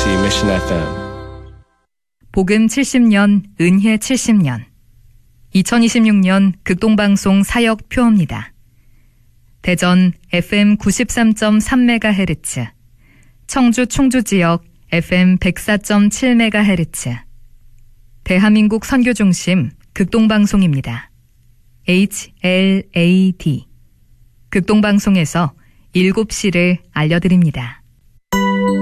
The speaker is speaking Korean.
KBC Mission FM. 복음 70년, 은혜 70년. 2026년 극동방송 사역 표어입니다. 대전 FM 93.3MHz, 청주 충주지역 FM 104.7MHz, 대한민국 선교중심 극동방송입니다. HLAD. 극동방송에서 7시를 알려드립니다.